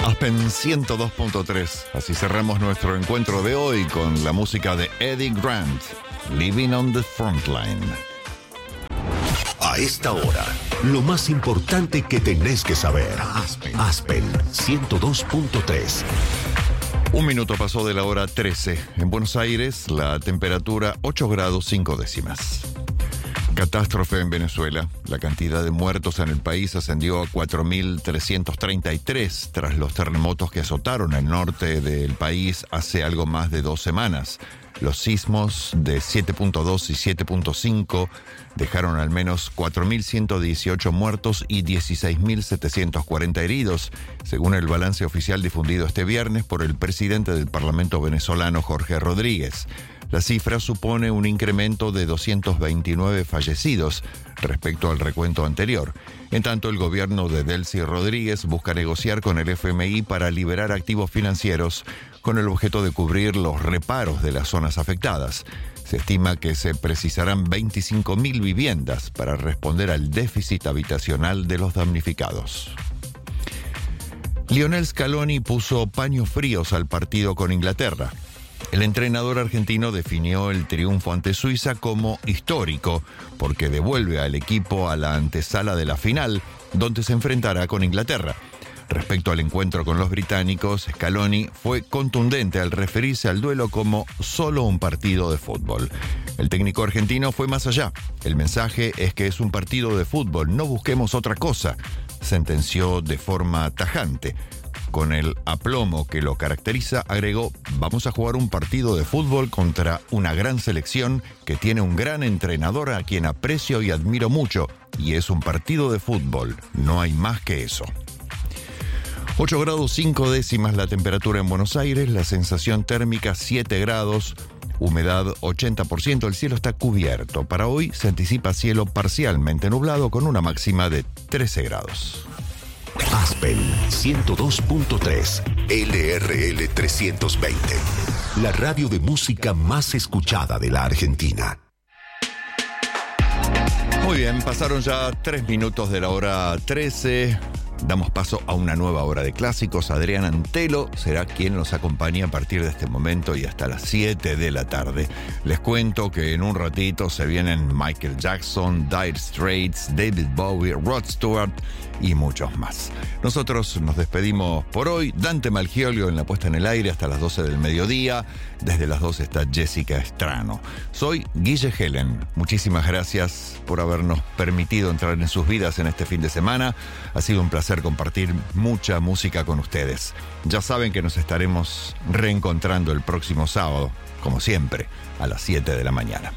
Aspen 102.3. Así cerramos nuestro encuentro de hoy con la música de Eddie Grant, Living on the Frontline. A esta hora, lo más importante que tenés que saber. Aspen 102.3. Un minuto pasó de la hora 13. En Buenos Aires, la temperatura 8 grados 5 décimas. Catástrofe en Venezuela. La cantidad de muertos en el país ascendió a 4.333 tras los terremotos que azotaron el norte del país hace algo más de 2 semanas. Los sismos de 7.2 y 7.5 dejaron al menos 4.118 muertos y 16.740 heridos, según el balance oficial difundido este viernes por el presidente del Parlamento venezolano, Jorge Rodríguez. La cifra supone un incremento de 229 fallecidos respecto al recuento anterior. En tanto, el gobierno de Delcy Rodríguez busca negociar con el FMI para liberar activos financieros con el objeto de cubrir los reparos de las zonas afectadas. Se estima que se precisarán 25.000 viviendas para responder al déficit habitacional de los damnificados. Lionel Scaloni puso paños fríos al partido con Inglaterra. El entrenador argentino definió el triunfo ante Suiza como histórico porque devuelve al equipo a la antesala de la final, donde se enfrentará con Inglaterra. Respecto al encuentro con los británicos, Scaloni fue contundente al referirse al duelo como solo un partido de fútbol. El técnico argentino fue más allá. El mensaje es que es un partido de fútbol, no busquemos otra cosa, sentenció de forma tajante. Con el aplomo que lo caracteriza, agregó: vamos a jugar un partido de fútbol contra una gran selección que tiene un gran entrenador a quien aprecio y admiro mucho, y es un partido de fútbol, no hay más que eso. 8 grados 5 décimas la temperatura en Buenos Aires, la sensación térmica 7 grados, humedad 80%, el cielo está cubierto. Para hoy se anticipa cielo parcialmente nublado con una máxima de 13 grados. Aspen 102.3 LRL 320. La radio de música más escuchada de la Argentina. Muy bien, pasaron ya 3 minutos de la hora 13. Damos paso a una nueva hora de clásicos. Adrián Antelo será quien nos acompañe a partir de este momento y hasta las 7 de la tarde. Les cuento que en un ratito se vienen Michael Jackson, Dire Straits, David Bowie, Rod Stewart y muchos más. Nosotros nos despedimos por hoy. Dante Malgioglio en la puesta en el aire hasta las 12 del mediodía. Desde las 12 está Jessica Estrano. Soy Guille Helen. Muchísimas gracias por habernos permitido entrar en sus vidas en este fin de semana. Ha sido un placer compartir mucha música con ustedes. Ya saben que nos estaremos reencontrando el próximo sábado, como siempre, a las 7 de la mañana.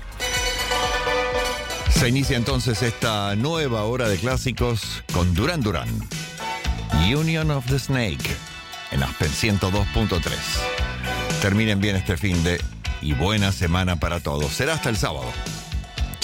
Se inicia entonces esta nueva hora de clásicos con Duran Duran. Union of the Snake en Aspen 102.3. Terminen bien este finde y buena semana para todos. Será hasta el sábado.